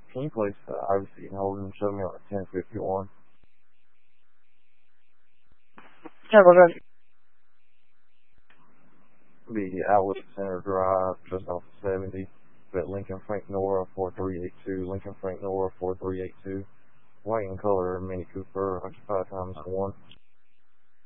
Can you place Iverson Holden? Show me like 1051. Yeah, go ahead. Be Outlet Center Drive, just off of 70. At Lincoln Frank Nora 4382. Lincoln Frank Nora 4382. White in color, Mini Cooper, occupied times 1.